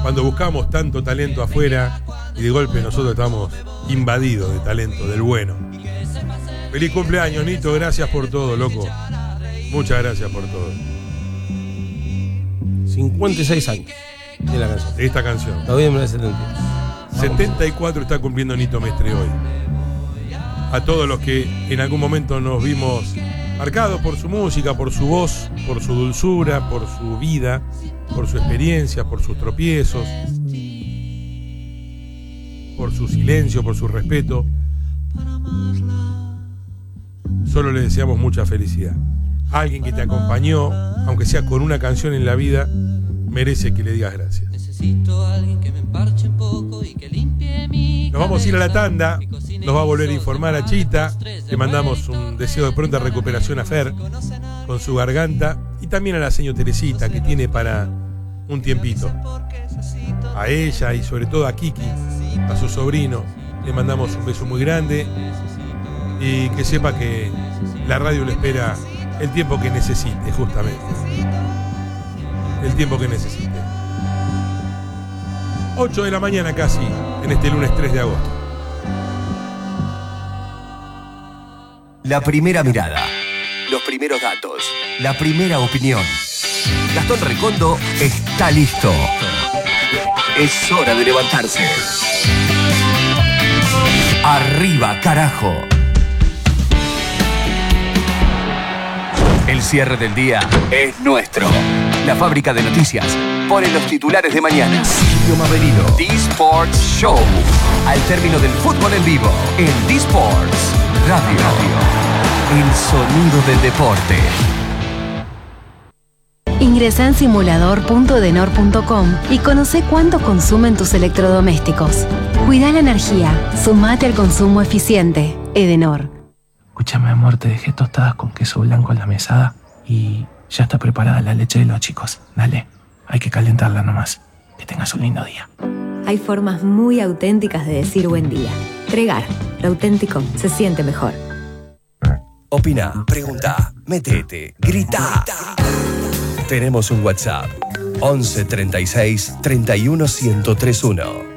Cuando buscamos tanto talento afuera y de golpe nosotros estamos invadidos de talento, del bueno. Feliz cumpleaños, Nito, gracias por todo, loco. Muchas gracias por todo. 56 años de la canción. De esta canción. Noviembre del 72. 74 está cumpliendo Nito Mestre hoy. A todos los que en algún momento nos vimos marcados por su música, por su voz, por su dulzura, por su vida, por su experiencia, por sus tropiezos, por su silencio, por su respeto. Solo le deseamos mucha felicidad. Alguien que te acompañó, aunque sea con una canción en la vida, merece que le digas gracias. Nos vamos a ir a la tanda. Nos va a volver a informar a Chita. Le mandamos un deseo de pronta recuperación a Fer con su garganta. Y también a la señora Teresita, que tiene para un tiempito. A ella y sobre todo a Kiki, a su sobrino, le mandamos un beso muy grande. Y que sepa que la radio le espera el tiempo que necesite, justamente. El tiempo que necesite. 8 de la mañana casi, en este lunes 3 de agosto. La primera mirada, los primeros datos, la primera opinión. Gastón Recondo está listo. Es hora de levantarse. Arriba, carajo. El cierre del día es nuestro. La fábrica de noticias pone los titulares de mañana. Silvio Maverino, D-Sports Show. Al término del fútbol en vivo, en D-Sports Radio. El sonido del deporte. Ingresa en simulador.edenor.com y conoce cuánto consumen tus electrodomésticos. Cuida la energía, sumate al consumo eficiente. Edenor. Escúchame, amor, te dejé tostadas con queso blanco en la mesada y ya está preparada la leche de los chicos. Dale, hay que calentarla nomás. Que tengas un lindo día. Hay formas muy auténticas de decir buen día. Tregar, lo auténtico se siente mejor. Opina, pregunta, metete, grita. Tenemos un WhatsApp. 11 36 31 1031.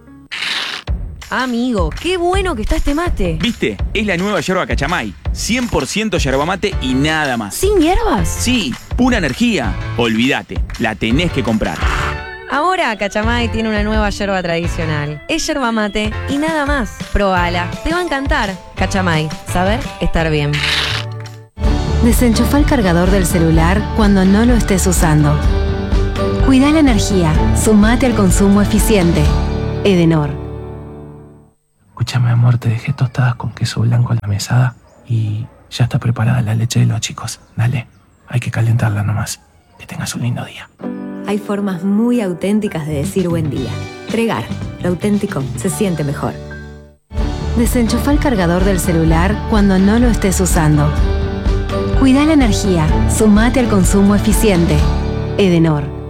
Amigo, qué bueno que está este mate. ¿Viste? Es la nueva yerba Cachamay. 100% yerba mate y nada más. ¿Sin hierbas? Sí, pura energía. Olvídate, la tenés que comprar. Ahora Cachamay tiene una nueva yerba tradicional. Es yerba mate y nada más. Probala, te va a encantar. Cachamay, saber estar bien. Desenchufa el cargador del celular cuando no lo estés usando. Cuida la energía, sumate al consumo eficiente. Edenor. Escúchame, amor, te dejé tostadas con queso blanco en la mesada y ya está preparada la leche de los chicos. Dale, hay que calentarla nomás. Que tengas un lindo día. Hay formas muy auténticas de decir buen día. Tregar, lo auténtico se siente mejor. Desenchufa el cargador del celular cuando no lo estés usando. Cuida la energía, sumate al consumo eficiente. Edenor.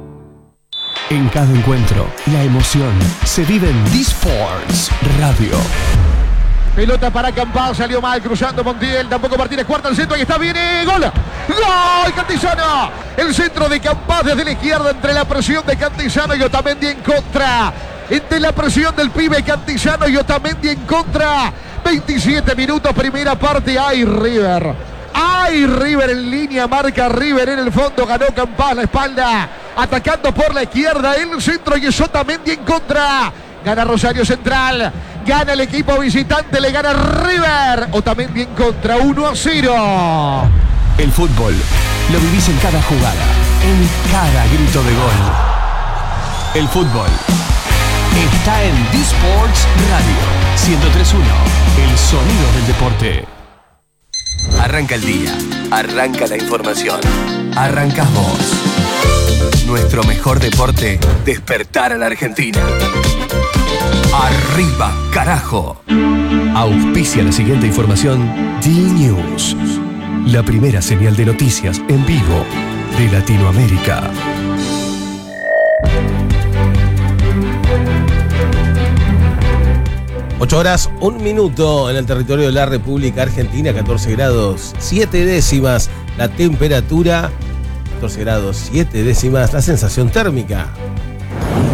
En cada encuentro, la emoción se vive en D-Sports Radio. Pelota para Campaz, salió mal, cruzando Montiel, tampoco Martínez, cuarta al centro, ahí está, viene, gol. ¡Gol, Cantizano! El centro de Campaz desde la izquierda, entre la presión de Cantizano y Otamendi en contra. Entre la presión del pibe Cantizano y Otamendi en contra. 27 minutos, primera parte, ¡ay, River! ¡Ay, River en línea! Marca River en el fondo, ganó Campaz la espalda. Atacando por la izquierda, el centro y es Otamendi en contra. Gana Rosario Central, gana el equipo visitante, le gana River. Otamendi en contra, 1-0. El fútbol lo vivís en cada jugada, en cada grito de gol. El fútbol está en D-Sports Radio 103.1, el sonido del deporte. Arranca el día, arranca la información, arrancás vos. Nuestro mejor deporte, despertar a la Argentina. Arriba, carajo. Auspicia la siguiente información D-News, la primera señal de noticias en vivo de Latinoamérica. Ocho horas, 1 minuto en el territorio de la República Argentina, 14 grados 7 décimas la temperatura, 14 grados 7 décimas la sensación térmica.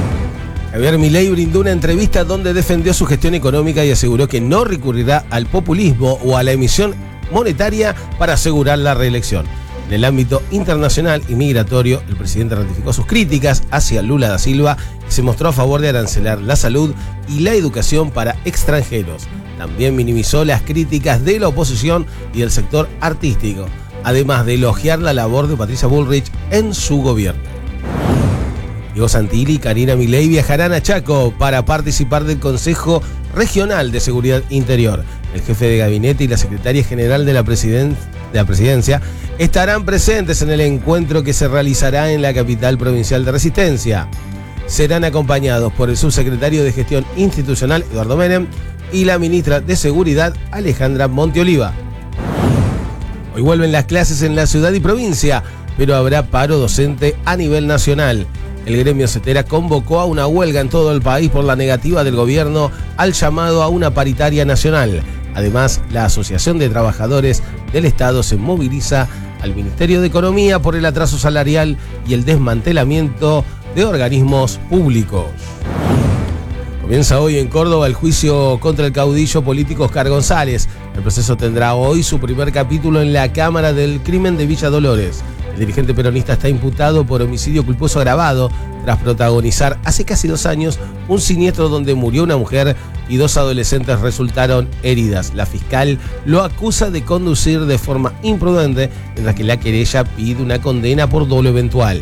Javier Milei brindó una entrevista donde defendió su gestión económica y aseguró que no recurrirá al populismo o a la emisión monetaria para asegurar la reelección. En el ámbito internacional y migratorio, el presidente ratificó sus críticas hacia Lula da Silva y se mostró a favor de arancelar la salud y la educación para extranjeros. También minimizó las críticas de la oposición y del sector artístico, además de elogiar la labor de Patricia Bullrich en su gobierno. Diego Santilli y Karina Milei viajarán a Chaco para participar del Consejo Regional de Seguridad Interior. El jefe de gabinete y la secretaria general de la presidencia estarán presentes en el encuentro que se realizará en la capital provincial de Resistencia. Serán acompañados por el subsecretario de Gestión Institucional, Eduardo Menem, y la ministra de Seguridad, Alejandra Monteoliva. Hoy vuelven las clases en la ciudad y provincia, pero habrá paro docente a nivel nacional. El gremio CETERA convocó a una huelga en todo el país por la negativa del gobierno al llamado a una paritaria nacional. Además, la Asociación de Trabajadores del Estado se moviliza al Ministerio de Economía por el atraso salarial y el desmantelamiento de organismos públicos. Comienza hoy en Córdoba el juicio contra el caudillo político Oscar González. El proceso tendrá hoy su primer capítulo en la Cámara del Crimen de Villa Dolores. El dirigente peronista está imputado por homicidio culposo agravado tras protagonizar hace casi 2 años un siniestro donde murió una mujer y 2 adolescentes resultaron heridas. La fiscal lo acusa de conducir de forma imprudente, mientras que la querella pide una condena por dolo eventual.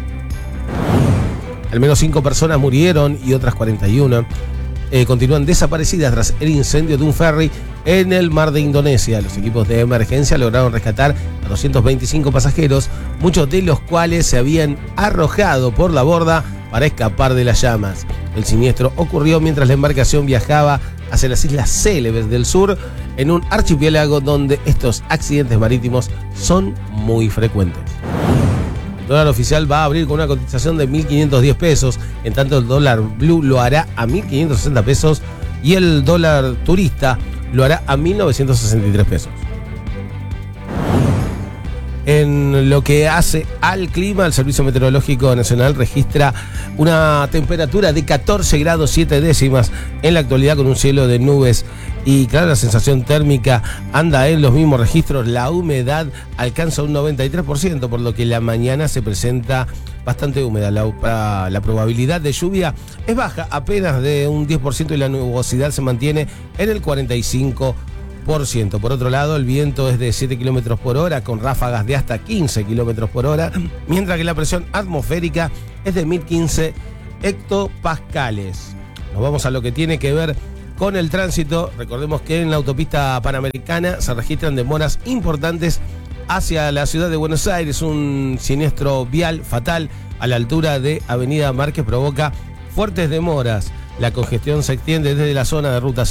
Al menos 5 personas murieron y otras 41 continúan desaparecidas tras el incendio de un ferry en el mar de Indonesia. Los equipos de emergencia lograron rescatar a 225 pasajeros, muchos de los cuales se habían arrojado por la borda para escapar de las llamas. El siniestro ocurrió mientras la embarcación viajaba hacia las Islas Célebes del Sur, en un archipiélago donde estos accidentes marítimos son muy frecuentes. El dólar oficial va a abrir con una cotización de 1.510 pesos, en tanto el dólar blue lo hará a 1.560 pesos y el dólar turista lo hará a 1.963 pesos. En lo que hace al clima, el Servicio Meteorológico Nacional registra una temperatura de 14 grados 7 décimas en la actualidad, con un cielo de nubes y claro, la sensación térmica anda en los mismos registros. La humedad alcanza un 93%, por lo que la mañana se presenta bastante húmeda. La probabilidad de lluvia es baja, apenas de un 10%, y la nubosidad se mantiene en el 45%. Por otro lado, el viento es de 7 km por hora, con ráfagas de hasta 15 km por hora, mientras que la presión atmosférica es de 1015 hectopascales. Nos vamos a lo que tiene que ver con el tránsito. Recordemos que en la autopista panamericana se registran demoras importantes hacia la ciudad de Buenos Aires. Un siniestro vial fatal a la altura de Avenida Márquez provoca fuertes demoras. La congestión se extiende desde la zona de ruta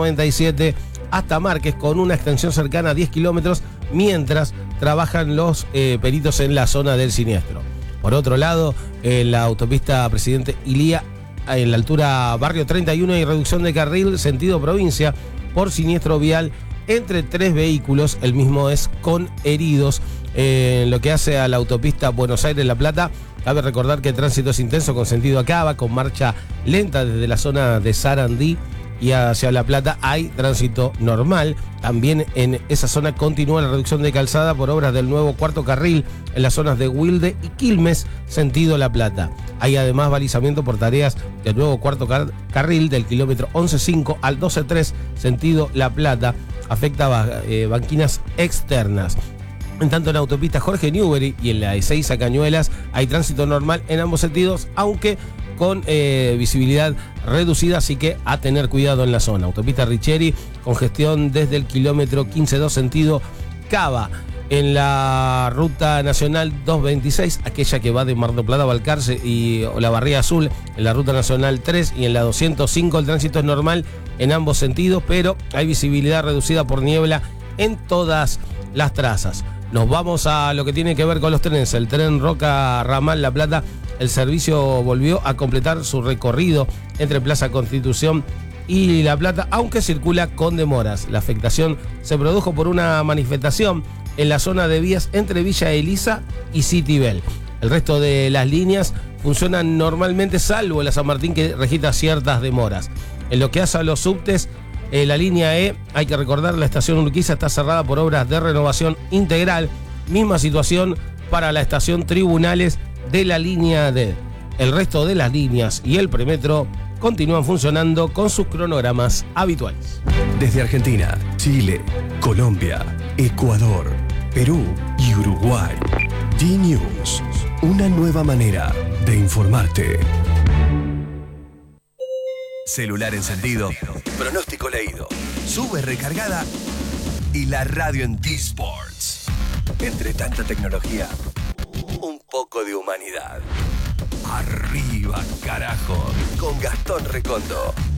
197 hasta Márquez, con una extensión cercana a 10 kilómetros, mientras trabajan los peritos en la zona del siniestro. Por otro lado, en la autopista Presidente Ilía, en la altura Barrio 31, hay reducción de carril sentido provincia por siniestro vial entre 3 vehículos. El mismo es con heridos. En lo que hace a la autopista Buenos Aires-La Plata, cabe recordar que el tránsito es intenso con sentido a Cava, con marcha lenta desde la zona de Sarandí y hacia La Plata hay tránsito normal. También en esa zona continúa la reducción de calzada por obras del nuevo cuarto carril en las zonas de Wilde y Quilmes, sentido La Plata. Hay además balizamiento por tareas del nuevo cuarto carril del kilómetro 11.5 al 12.3, sentido La Plata. Afecta banquinas externas. En tanto, en la autopista Jorge Newbery y en la E6 a Cañuelas hay tránsito normal en ambos sentidos, aunque con visibilidad reducida, así que a tener cuidado en la zona. Autopista Richeri, congestión desde el kilómetro 15.2 sentido Cava. En la ruta nacional 226, aquella que va de Mar del Plata a Balcarce y Olavarría Azul, en la ruta nacional 3 y en la 205 el tránsito es normal en ambos sentidos, pero hay visibilidad reducida por niebla en todas las trazas. Nos vamos a lo que tiene que ver con los trenes. El tren Roca Ramal La Plata, el servicio volvió a completar su recorrido entre Plaza Constitución y La Plata, aunque circula con demoras. La afectación se produjo por una manifestación en la zona de vías entre Villa Elisa y Citibel. El resto de las líneas funcionan normalmente, salvo la San Martín, que registra ciertas demoras. En lo que hace a los subtes, la línea E, hay que recordar, la estación Urquiza está cerrada por obras de renovación integral. Misma situación para la estación Tribunales de la línea D. El resto de las líneas y el premetro continúan funcionando con sus cronogramas habituales. Desde Argentina, Chile, Colombia, Ecuador, Perú y Uruguay. D-News, una nueva manera de informarte. Celular encendido, pronóstico leído, sube recargada y la radio en D-Sports. Entre tanta tecnología, un poco de humanidad. Arriba, carajo, con Gastón Recondo.